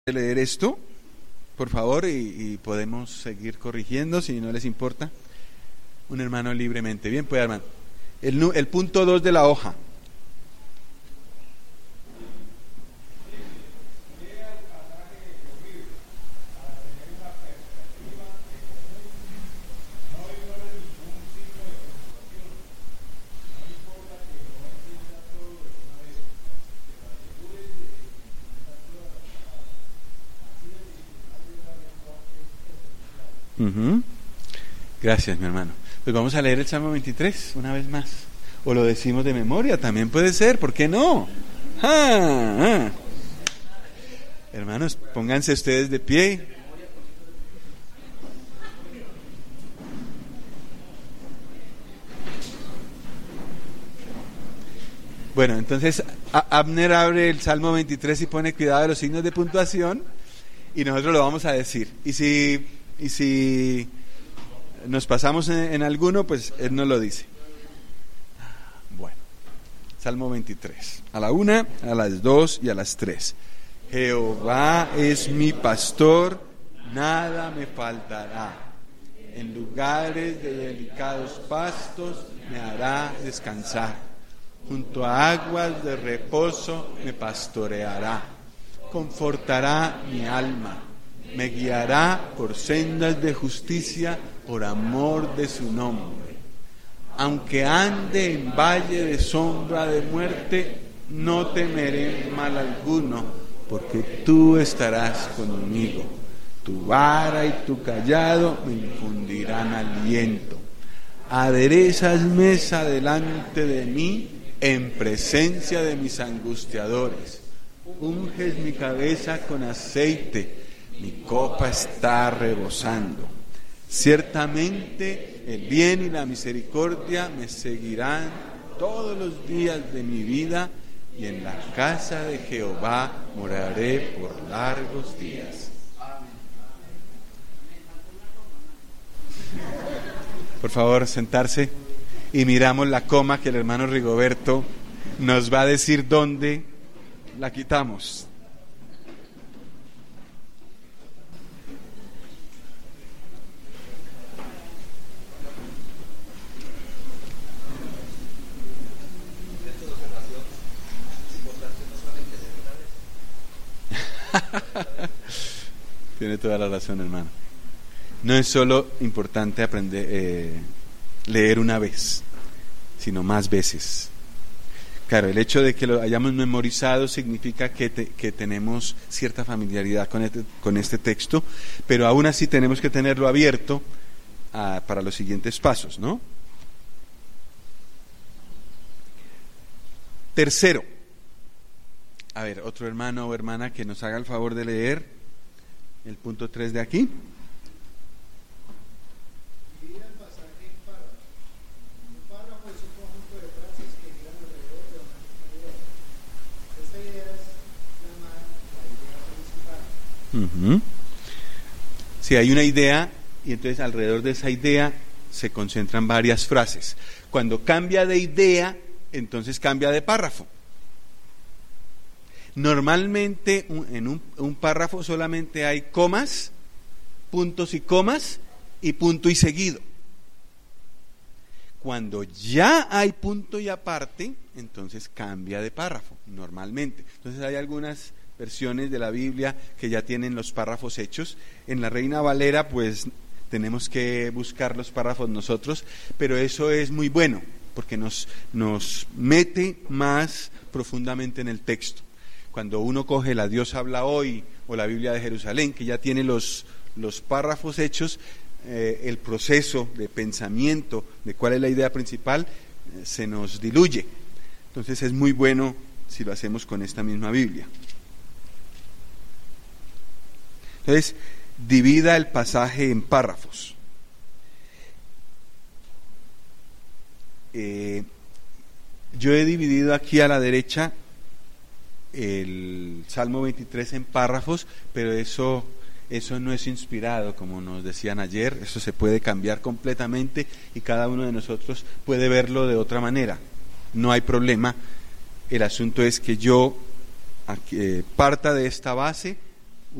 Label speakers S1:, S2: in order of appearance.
S1: Leer esto, por favor, y podemos seguir corrigiendo si no les importa. Un hermano libremente. Bien, pues hermano. El punto 2 de la hoja. Gracias, mi hermano. Pues vamos a leer el Salmo 23 una vez más. O lo decimos de memoria, también puede ser, ¿por qué no? Hermanos, pónganse ustedes de pie. Bueno, entonces Abner abre el Salmo 23 y pone cuidado de los signos de puntuación, y nosotros lo vamos a decir. Y si nos pasamos en alguno, pues él nos lo dice. Bueno, Salmo 23, a la 1, a las 2 y a las 3. Jehová es mi pastor, nada me faltará. En lugares de delicados pastos me hará descansar. Junto a aguas de reposo me pastoreará. Confortará mi alma. Me guiará por sendas de justicia por amor de su nombre. Aunque ande en valle de sombra de muerte, no temeré mal alguno, porque tú estarás conmigo. Tu vara y tu cayado me infundirán aliento. Aderezas mesa delante de mí en presencia de mis angustiadores. Unges mi cabeza con aceite, mi copa está rebosando. Ciertamente el bien y la misericordia me seguirán todos los días de mi vida, y en la casa de Jehová moraré por largos días. Por favor, sentarse, y miramos la coma que el hermano Rigoberto nos va a decir dónde la quitamos. Tiene toda la razón, hermano. No es solo importante aprender leer una vez, sino más veces. Claro, el hecho de que lo hayamos memorizado significa que tenemos cierta familiaridad con este texto, pero aún así tenemos que tenerlo abierto para los siguientes pasos, ¿no? Tercero, a ver, otro hermano o hermana que nos haga el favor de leer el punto 3 de aquí.
S2: Divide el pasaje en párrafos. Un párrafo es un conjunto de frases que giran alrededor de una misma idea. Esta idea es llamada la idea principal.
S1: Si hay una idea, y entonces alrededor de esa idea se concentran varias frases. Cuando cambia de idea, entonces cambia de párrafo. Normalmente en un párrafo solamente hay comas, puntos y comas, y punto y seguido. Cuando ya hay punto y aparte, entonces cambia de párrafo, normalmente. Entonces hay algunas versiones de la Biblia que ya tienen los párrafos hechos. En la Reina Valera, pues tenemos que buscar los párrafos nosotros, pero eso es muy bueno, porque nos mete más profundamente en el texto. Cuando uno coge la Dios habla hoy o la Biblia de Jerusalén, que ya tiene los párrafos hechos, el proceso de pensamiento de cuál es la idea principal se nos diluye. Entonces es muy bueno si lo hacemos con esta misma Biblia. Entonces, divida el pasaje en párrafos. Yo he dividido aquí a la derecha el Salmo 23 en párrafos, pero eso no es inspirado, como nos decían ayer. Eso se puede cambiar completamente y cada uno de nosotros puede verlo de otra manera. No hay problema. El asunto es que yo parta de esta base